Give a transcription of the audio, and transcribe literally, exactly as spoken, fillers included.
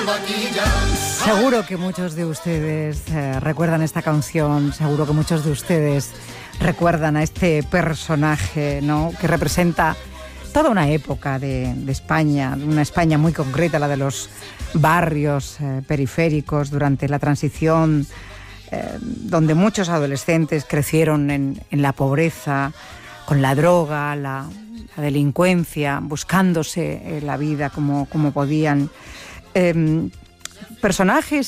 Seguro que muchos de ustedes eh, recuerdan esta canción, seguro que muchos de ustedes recuerdan a este personaje, ¿no?, que representa toda una época de, de España, una España muy concreta, la de los barrios eh, periféricos durante la transición, eh, donde muchos adolescentes crecieron en, en la pobreza, con la droga, la, la delincuencia, buscándose eh, la vida como, como podían. Eh, personajes